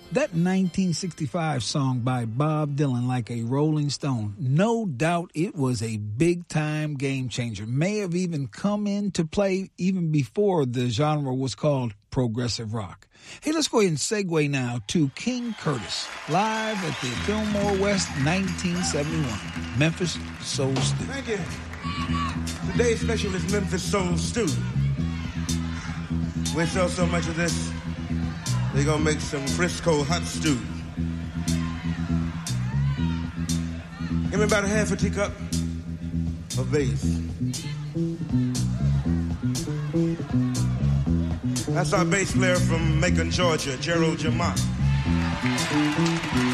That 1965 song by Bob Dylan, Like a Rolling Stone, no doubt it was a big-time game changer. May have even come into play even before the genre was called progressive rock. Hey, let's go ahead and segue now to King Curtis, live at the Fillmore West 1971, Memphis Soul Stew. Thank you. Today's special is Memphis Soul Stew. We sell so much of this, they're going to make some Frisco hot stew. Give me about a half a teacup of bass. That's our bass player from Macon, Georgia, Gerald Jamont.